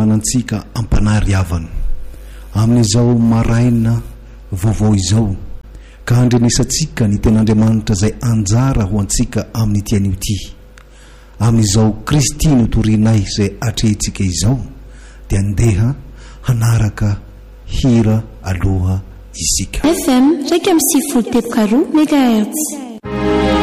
manantsika ampanary avana amin'izao maraina vaovao izao ka andrenesantsika ny ten'Andriamanitra izay anjara ho antsika amin'ny tian'io ity amin'izao Kristy no torinay izay atrehintsika izao dia andeha hanaraka hira aloha isika. FM 104.4 MHz.